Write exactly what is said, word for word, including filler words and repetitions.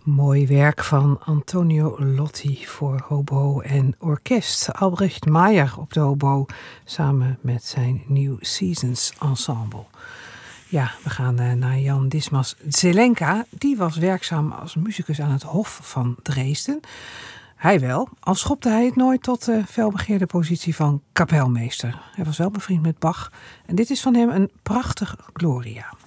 Mooi werk van Antonio Lotti voor hobo en orkest. Albrecht Meijer op de hobo samen met zijn New Seasons Ensemble. Ja, we gaan uh, naar Jan Dismas Zelenka. Die was werkzaam als muzikus aan het Hof van Dresden. Hij wel, al schopte hij het nooit tot de felbegeerde positie van kapelmeester. Hij was wel bevriend met Bach. En dit is van hem een prachtig Gloria.